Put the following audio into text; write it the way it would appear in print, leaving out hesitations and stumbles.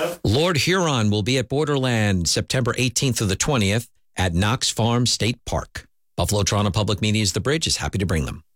Lord Huron will be at Borderland September 18th to the 20th at Knox Farm State Park. Buffalo Toronto Public Media's The Bridge is happy to bring them.